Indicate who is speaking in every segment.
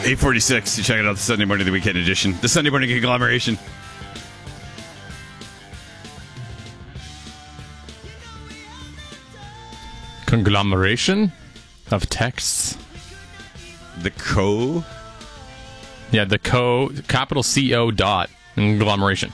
Speaker 1: 8:46. You check it out, the Sunday morning, the weekend edition, the Sunday morning conglomeration.
Speaker 2: Conglomeration of texts. Yeah, capital C-O dot conglomeration.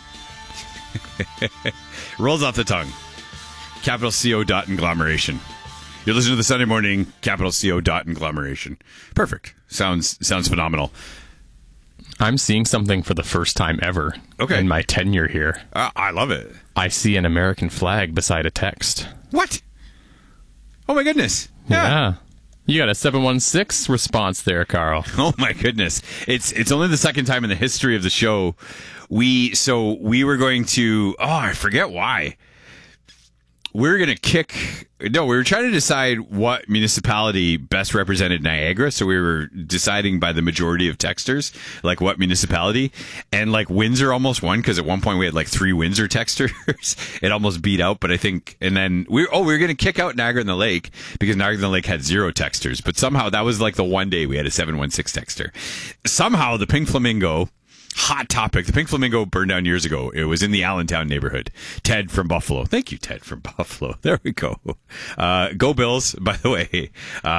Speaker 1: Rolls off the tongue. Capital C-O dot conglomeration. You're listening to the Sunday morning, capital C-O dot conglomeration. Perfect. Sounds phenomenal.
Speaker 2: I'm seeing something for the first time ever in my tenure here.
Speaker 1: I love it.
Speaker 2: I see an American flag beside a text.
Speaker 1: What? Oh, my goodness.
Speaker 2: Yeah. You got a 716 response there, Carl.
Speaker 1: Oh, my goodness. It's only the second time in the history of the show. We were going to... Oh, I forget why. We were trying to decide what municipality best represented Niagara. So we were deciding by the majority of texters, like what municipality. And like Windsor almost won because at one point we had like 3 Windsor texters. It almost beat out, but I think, and then we were going to kick out Niagara-on-the-Lake because Niagara-on-the-Lake had 0 texters. But somehow that was like the one day we had a 716 texter. Somehow the Pink Flamingo... Hot topic. The Pink Flamingo burned down years ago. It was in the Allentown neighborhood. Ted from Buffalo. Thank you, Ted from Buffalo. There we go. Go Bills, by the way.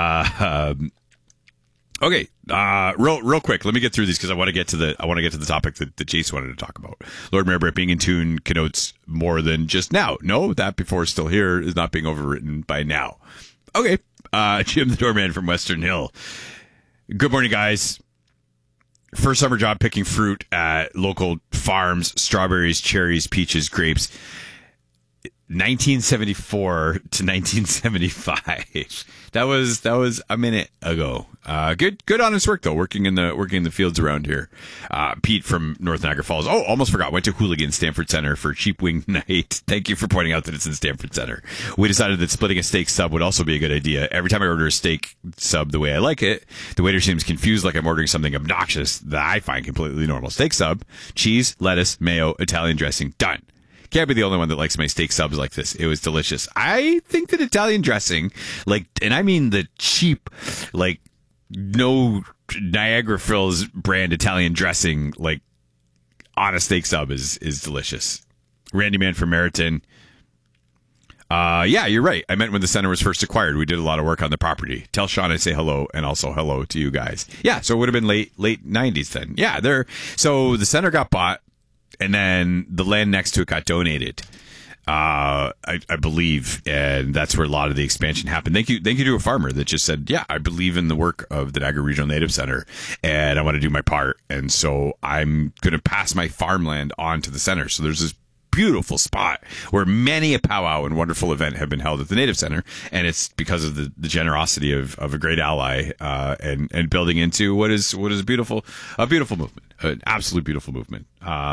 Speaker 1: Okay. Real quick. Let me get through these because I want to get to the topic that Jace wanted to talk about. Lord Mayor Brett being in tune connotes more than just now. No, that before still here is not being overwritten by now. Okay. Jim the doorman from Western Hill. Good morning, guys. First summer job picking fruit at local farms, strawberries, cherries, peaches, grapes. 1974 to 1975. That was a minute ago. Good honest work though, working in the fields around here. Pete from North Niagara Falls. Oh, almost forgot. Went to Hooligan Stamford Center for cheap wing night. Thank you for pointing out that it's in Stamford Center. We decided that splitting a steak sub would also be a good idea. Every time I order a steak sub the way I like it, the waiter seems confused like I'm ordering something obnoxious that I find completely normal. Steak sub, cheese, lettuce, mayo, Italian dressing, done. Can't be the only one that likes my steak subs like this. It was delicious. I think that Italian dressing, and I mean the cheap, no Niagara Frills brand Italian dressing, on a steak sub is delicious. Randy Man from Meriton. Yeah, you're right. I meant when the center was first acquired, we did a lot of work on the property. Tell Sean I say hello, and also hello to you guys. Yeah, so it would have been late 90s then. Yeah, so the center got bought. And then the land next to it got donated, I believe, and that's where a lot of the expansion happened. Thank you to a farmer that just said, yeah, I believe in the work of the Niagara Regional Native Center, and I want to do my part. And so I'm going to pass my farmland on to the center. So there's this beautiful spot where many a powwow and wonderful event have been held at the Native Center, and it's because of the generosity of a great ally and building into what is a beautiful movement, an absolute beautiful movement.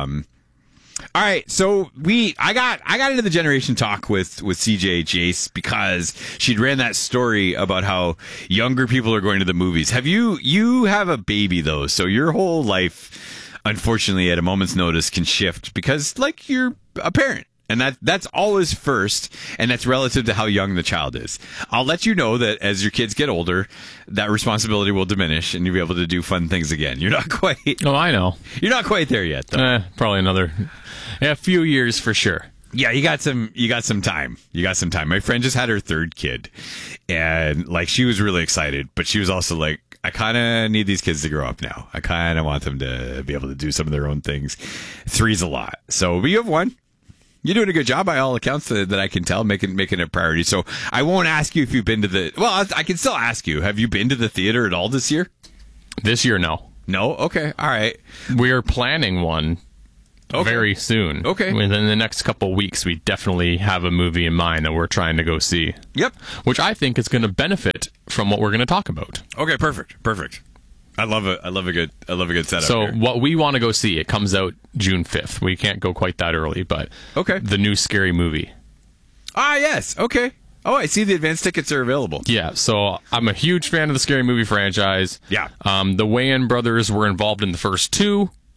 Speaker 1: All right, so I got into the generation talk with CJ Jace because she'd ran that story about how younger people are going to the movies. You have a baby though, so your whole life, unfortunately, at a moment's notice can shift because you're a parent. And that's always first, and that's relative to how young the child is. I'll let you know that as your kids get older, that responsibility will diminish, and you'll be able to do fun things again. You're not quite...
Speaker 2: Oh, I know.
Speaker 1: You're not quite there yet, though.
Speaker 2: Probably a few years for sure.
Speaker 1: Yeah, you got some time. My friend just had her 3rd kid, and she was really excited, but she was also like, I kind of need these kids to grow up now. I kind of want them to be able to do some of their own things. 3's a lot. So, but you have 1. You're doing a good job by all accounts that I can tell, making it a priority. So I won't ask you if you've been to I can still ask you. Have you been to the theater at all this year?
Speaker 2: This year, no.
Speaker 1: No? Okay. All right.
Speaker 2: We are planning one very soon.
Speaker 1: Okay.
Speaker 2: Within the next couple of weeks, we definitely have a movie in mind that we're trying to go see.
Speaker 1: Yep.
Speaker 2: Which I think is going to benefit from what we're going to talk about.
Speaker 1: Okay, perfect. I love a good setup.
Speaker 2: So
Speaker 1: here.
Speaker 2: What we want to go see, it comes out June 5th. We can't go quite that early, but
Speaker 1: okay.
Speaker 2: The new Scary Movie.
Speaker 1: Ah, yes. Okay. Oh, I see the advance tickets are available.
Speaker 2: Yeah, so I'm a huge fan of the Scary Movie franchise.
Speaker 1: Yeah.
Speaker 2: The Wayans brothers were involved in the first 2.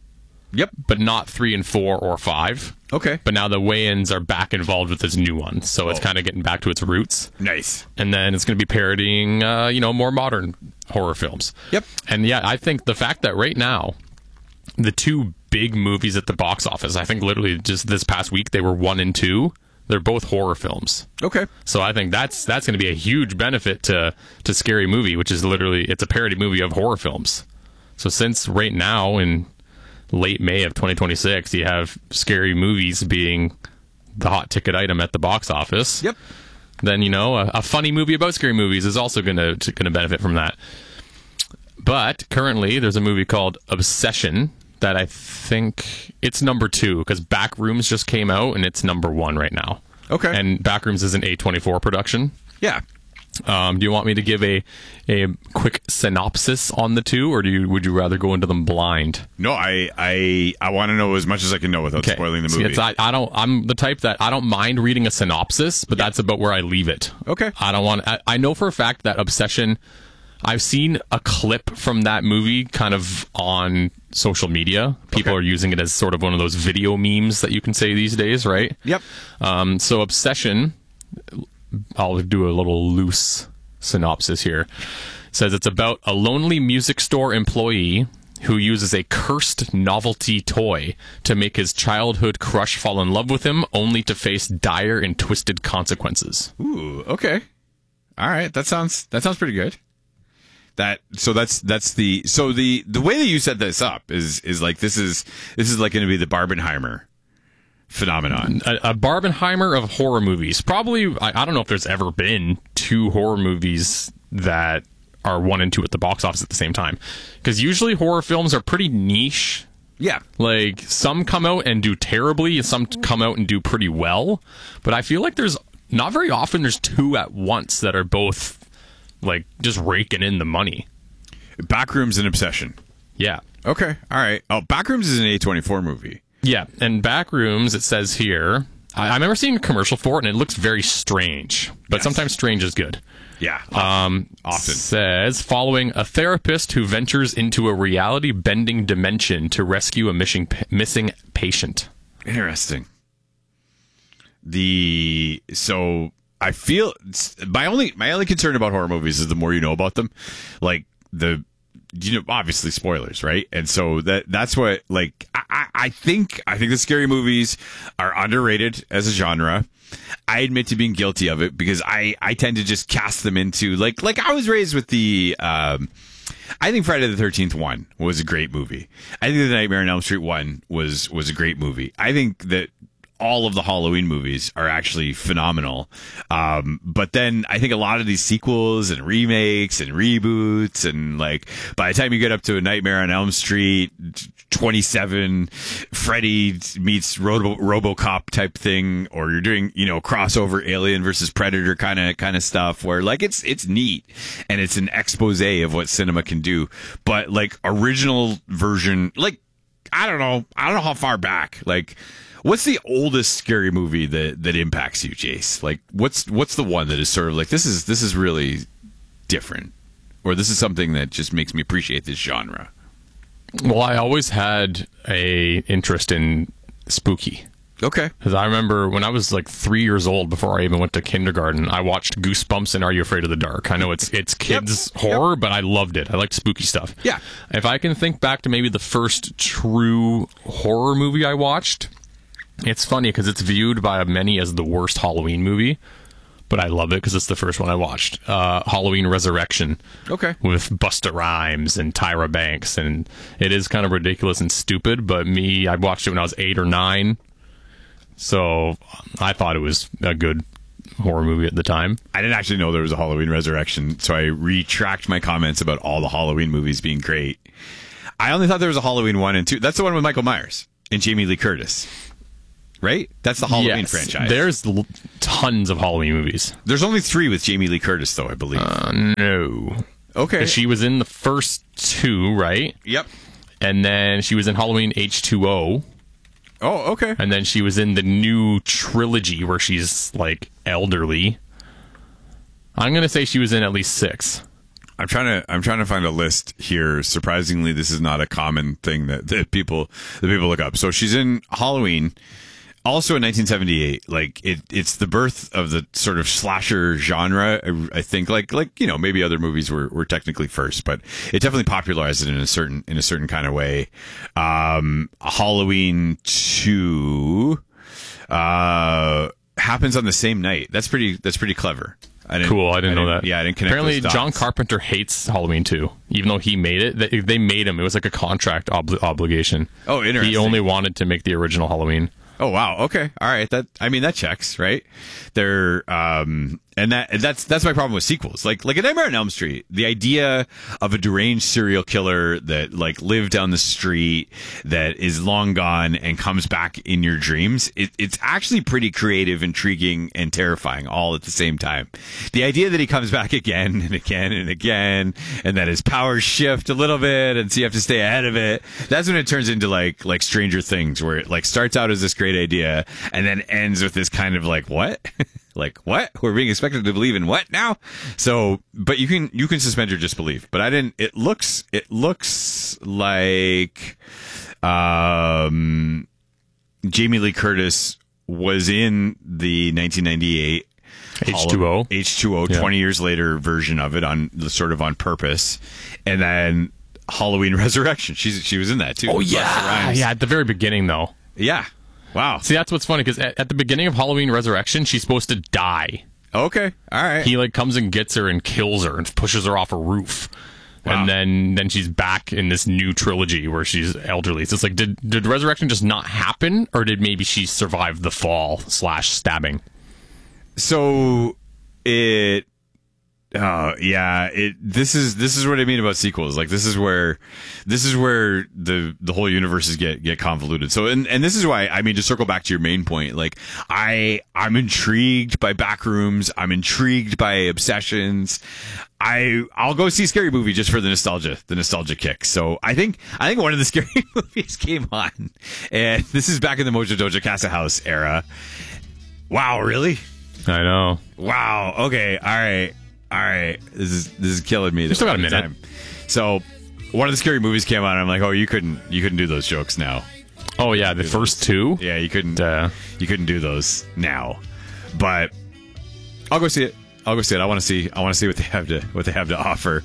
Speaker 1: Yep.
Speaker 2: But not 3 and 4 or 5.
Speaker 1: Okay.
Speaker 2: But now the Wayans are back involved with this new one, so it's kind of getting back to its roots.
Speaker 1: Nice.
Speaker 2: And then it's going to be parodying, more modern horror films.
Speaker 1: Yep.
Speaker 2: And yeah, I think the fact that right now, the two big movies at the box office, I think literally just this past week, they were 1 and 2. They're both horror films.
Speaker 1: Okay.
Speaker 2: So I think that's going to be a huge benefit to Scary Movie, which is literally, it's a parody movie of horror films. So since right now in late May of 2026, you have Scary Movies being the hot ticket item at the box office.
Speaker 1: Yep.
Speaker 2: Then, a funny movie about scary movies is also going to benefit from that. But currently, there's a movie called Obsession that I think it's number 2 because Backrooms just came out and it's number 1 right now.
Speaker 1: Okay.
Speaker 2: And Backrooms is an A24 production.
Speaker 1: Yeah.
Speaker 2: Do you want me to give a quick synopsis on the two, or would you rather go into them blind?
Speaker 1: No, I want to know as much as I can know without spoiling the movie.
Speaker 2: See, I'm the type that I don't mind reading a synopsis, but that's about where I leave it.
Speaker 1: Okay.
Speaker 2: I know for a fact that Obsession, I've seen a clip from that movie kind of on social media. People are using it as sort of one of those video memes that you can say these days, right?
Speaker 1: Yep.
Speaker 2: So Obsession, I'll do a little loose synopsis here. It says it's about a lonely music store employee who uses a cursed novelty toy to make his childhood crush fall in love with him, only to face dire and twisted consequences.
Speaker 1: Ooh, okay. All right, that sounds pretty good. The way that you set this up is like this is like going to be the Barbenheimer phenomenon.
Speaker 2: A Barbenheimer of horror movies. Probably, I don't know if there's ever been 2 horror movies that are 1 and 2 at the box office at the same time. Because usually horror films are pretty niche.
Speaker 1: Yeah.
Speaker 2: Like, some come out and do terribly, and some come out and do pretty well. But I feel like there's, not very often there's 2 at once that are both, like, just raking in the money.
Speaker 1: Backrooms and Obsession.
Speaker 2: Yeah.
Speaker 1: Okay. All right. Oh, Backrooms is an A24 movie.
Speaker 2: Yeah, and Backrooms, it says here, I remember seeing a commercial for it, and it looks very strange, but sometimes strange is good.
Speaker 1: Yeah, often.
Speaker 2: Says, following a therapist who ventures into a reality-bending dimension to rescue a missing patient.
Speaker 1: Interesting. So I feel my only concern about horror movies is the more you know about them, like obviously spoilers, right? And so that's what, like, I think the scary movies are underrated as a genre. I admit to being guilty of it because I tend to just cast them into like I was raised with the I think Friday the 13th one was a great movie. I think the Nightmare on Elm Street one was a great movie. I think that all of the Halloween movies are actually phenomenal. But then I think a lot of these sequels and remakes and reboots, and like by the time you get up to a Nightmare on Elm Street 27, Freddy meets RoboCop type thing, or you're doing, crossover Alien versus Predator kind of stuff where like it's neat and it's an expose of what cinema can do. But like original version, like, I don't know how far back, like, what's the oldest scary movie that impacts you, Jace? Like, what's the one that is sort of like, this is really different, or this is something that just makes me appreciate this genre?
Speaker 2: Well, I always had a interest in spooky.
Speaker 1: Okay.
Speaker 2: Because I remember when I was like 3 years old, before I even went to kindergarten, I watched Goosebumps and Are You Afraid of the Dark? I know it's kids horror, but I loved it. I liked spooky stuff.
Speaker 1: Yeah.
Speaker 2: If I can think back to maybe the first true horror movie I watched, it's funny because it's viewed by many as the worst Halloween movie, but I love it because it's the first one I watched. Halloween Resurrection.
Speaker 1: Okay.
Speaker 2: With Busta Rhymes and Tyra Banks, and it is kind of ridiculous and stupid, but I watched it when I was 8 or 9, so I thought it was a good horror movie at the time.
Speaker 1: I didn't actually know there was a Halloween Resurrection, so I retract my comments about all the Halloween movies being great. I only thought there was a Halloween 1 and 2. That's the one with Michael Myers and Jamie Lee Curtis. Right? That's the Halloween franchise.
Speaker 2: There's tons of Halloween movies.
Speaker 1: There's only 3 with Jamie Lee Curtis, though, I believe.
Speaker 2: No.
Speaker 1: Okay.
Speaker 2: She was in the first 2, right?
Speaker 1: Yep.
Speaker 2: And then she was in Halloween H2O.
Speaker 1: Oh, okay.
Speaker 2: And then she was in the new trilogy where she's, like, elderly. I'm going to say she was in at least 6.
Speaker 1: I'm trying to find a list here. Surprisingly, this is not a common thing that people look up. So she's in Halloween, also in 1978. Like it's the birth of the sort of slasher genre. I think like maybe other movies were technically first, but it definitely popularized it in a certain kind of way. Halloween 2 happens on the same night. That's pretty clever.
Speaker 2: Cool. I didn't know that.
Speaker 1: Yeah, I didn't connect
Speaker 2: Apparently,
Speaker 1: those dots.
Speaker 2: John Carpenter hates Halloween 2, even though he made it. They made him. It was like a contract obligation.
Speaker 1: Oh, interesting.
Speaker 2: He only wanted to make the original Halloween.
Speaker 1: Oh, wow. Okay. All right. That checks, right? And that's my problem with sequels. Like a Nightmare on Elm Street, the idea of a deranged serial killer that like lived down the street, that is long gone and comes back in your dreams. It's actually pretty creative, intriguing, and terrifying all at the same time. The idea that he comes back again and again and again, and that his powers shift a little bit, and so you have to stay ahead of it. That's when it turns into like Stranger Things, where it like starts out as this great idea and then ends with this kind of like, what? Like, what? We're being expected to believe in what now? So, but you can suspend your disbelief. But I didn't. It looks like Jamie Lee Curtis was in the 1998
Speaker 2: H2O,
Speaker 1: yeah. 20 years later version of it on purpose, and then Halloween Resurrection. She was in that too.
Speaker 2: Oh yeah, yeah. At the very beginning, though.
Speaker 1: Yeah. Wow.
Speaker 2: See, that's what's funny, because at the beginning of Halloween Resurrection, she's supposed to die.
Speaker 1: Okay. All right.
Speaker 2: He like comes and gets her and kills her and pushes her off a roof. Wow. And then she's back in this new trilogy where she's elderly. So it's like, did Resurrection just not happen, or did maybe she survive the fall / stabbing?
Speaker 1: So this is what I mean about sequels. Like this is where the whole universes get convoluted. So and this is why, I mean, to circle back to your main point, like I'm intrigued by Backrooms. I'm intrigued by Obsessions. I'll go see Scary Movie just for the nostalgia kick. So I think one of the Scary Movies came on, and this is back in the Mojo Dojo Casa House era. Wow, really?
Speaker 2: I know.
Speaker 1: Wow. Okay. All right, this is killing me.
Speaker 2: You still got a minute.
Speaker 1: Time. So, one of the Scary Movies came out, and I'm like, oh, you couldn't do those jokes now.
Speaker 2: Oh yeah, the first two.
Speaker 1: Yeah, you couldn't do those now. But I'll go see it. I want to see what they have to offer.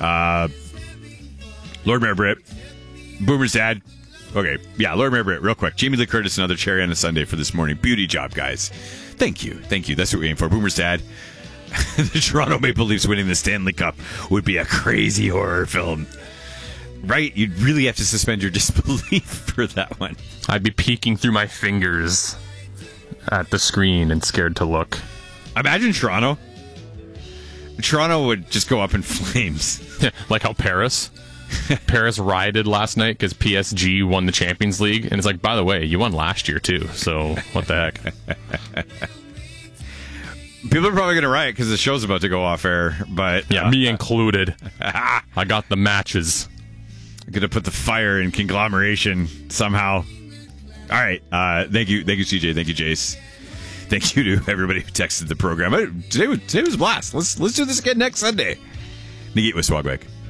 Speaker 1: Lord Mayor Britt, Boomer's dad. Okay, yeah, Lord Mayor Britt, real quick. Jamie Lee Curtis, another cherry on a sundae for this morning. Beauty job, guys. Thank you. That's what we aim for. Boomer's dad. The Toronto Maple Leafs winning the Stanley Cup would be a crazy horror film. Right? You'd really have to suspend your disbelief for that one.
Speaker 2: I'd be peeking through my fingers at the screen and scared to look.
Speaker 1: Imagine Toronto. Toronto would just go up in flames.
Speaker 2: Like how Paris rioted last night because PSG won the Champions League. And it's like, by the way, you won last year too. So what the heck?
Speaker 1: People are probably going to riot because the show's about to go off air, but...
Speaker 2: Yeah, me included. I got the matches.
Speaker 1: I'm going to put the fire in conglomeration somehow. All right. Thank you, CJ. Thank you, Jace. Thank you to everybody who texted the program. Today was a blast. Let's do this again next Sunday. Nagit with Swagwag.